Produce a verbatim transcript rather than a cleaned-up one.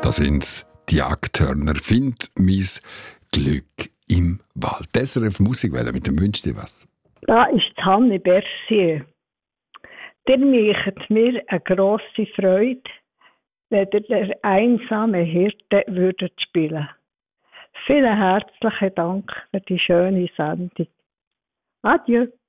Da sind's die Jagdhörner. Find mein Glück im Wald. S R F Musikwelle mit dem Wünsch dir was. Da ist Hanne Bercier. Der macht mir eine grosse Freude, wenn ihr der einsame Hirte würdet spielen. Vielen herzlichen Dank für die schöne Sendung. Adieu.